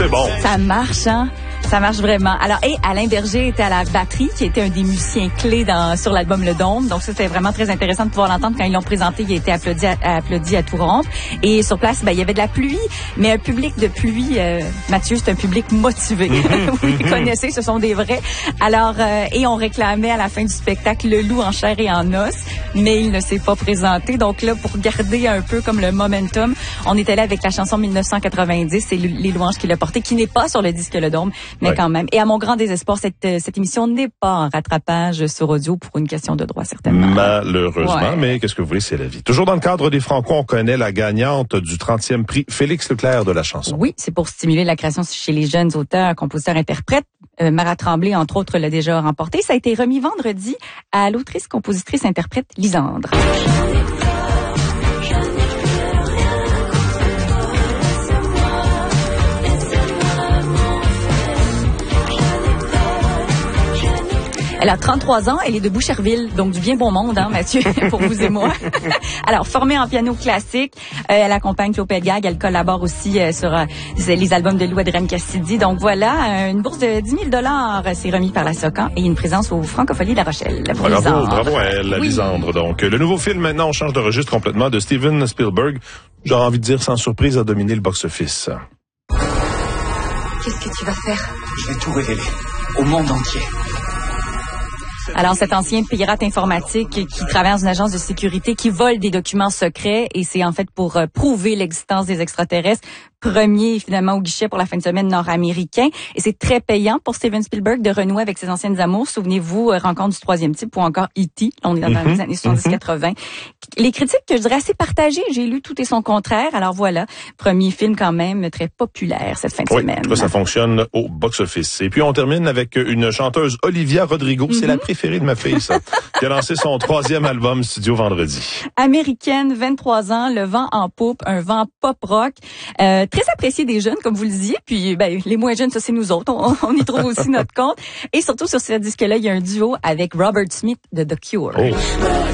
C'est bon. Ça marche, hein? Ça marche vraiment. Alors, et Alain Berger était à la batterie, qui était un des musiciens clés sur l'album Le Dôme. Donc ça, c'était vraiment très intéressant de pouvoir l'entendre. Quand ils l'ont présenté, il a été applaudi à tout rompre. Et sur place, il y avait de la pluie, mais un public de pluie, Mathieu, c'est un public motivé. Vous les connaissez, ce sont des vrais. Alors, et on réclamait à la fin du spectacle le loup en chair et en os, mais il ne s'est pas présenté. Donc là, pour garder un peu comme le momentum, on est allé avec la chanson 1990, c'est Les Louanges qui l'a porté, qui n'est pas sur le disque Le Dôme, mais quand même. Et à mon grand désespoir, cette émission n'est pas en rattrapage sur audio pour une question de droit, certainement. Malheureusement, mais qu'est-ce que vous voulez, c'est la vie. Toujours dans le cadre des Franco, on connaît la gagnante du 30e prix, Félix Leclerc de la chanson. Oui, c'est pour stimuler la création chez les jeunes auteurs, compositeurs, interprètes. Mara Tremblay, entre autres, l'a déjà remporté. Ça a été remis vendredi à l'autrice, compositrice, interprète Lisandre. Elle a 33 ans, elle est de Boucherville, donc du bien bon monde, hein, Mathieu, pour vous et moi. Alors, formée en piano classique, elle accompagne Claude Pelgag, elle collabore aussi sur les albums de Lou Adrienne Cassidy. Donc voilà, une bourse de 10 000 $, c'est remis par la SOCAN et une présence au Francophonie de La Rochelle. Bravo à elle, la Lisandre. Donc, le nouveau film, maintenant, on change de registre complètement, de Steven Spielberg. J'aurais envie de dire, sans surprise, a dominé le box-office. Qu'est-ce que tu vas faire? Je vais tout révéler, au monde entier. Alors, cet ancien pirate informatique qui travaille dans une agence de sécurité, qui vole des documents secrets, et c'est en fait pour prouver l'existence des extraterrestres. Premier, finalement, au guichet pour la fin de semaine nord-américain. Et c'est très payant pour Steven Spielberg de renouer avec ses anciennes amours. Souvenez-vous, Rencontre du troisième type ou encore E.T. On est dans les années 70-80. Les critiques, je dirais, assez partagées. J'ai lu tout et son contraire. Alors voilà, premier film quand même très populaire cette fin de semaine. En tout cas, ça fonctionne au box-office. Et puis, on termine avec une chanteuse, Olivia Rodrigo. C'est la préférée de ma fille, ça. Qui a lancé son 3e album studio vendredi. Américaine, 23 ans, le vent en poupe, un vent pop-rock. Très apprécié des jeunes, comme vous le disiez. Puis, les moins jeunes, ça, c'est nous autres. On y trouve aussi notre compte. Et surtout, sur ce disque-là, il y a un duo avec Robert Smith de The Cure. Oh.